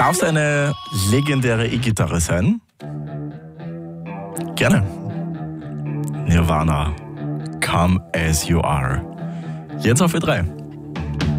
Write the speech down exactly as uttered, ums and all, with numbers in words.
Darf es eine legendäre E-Gitarre sein? Gerne. Nirvana, Come As You Are. Jetzt auf Ö drei.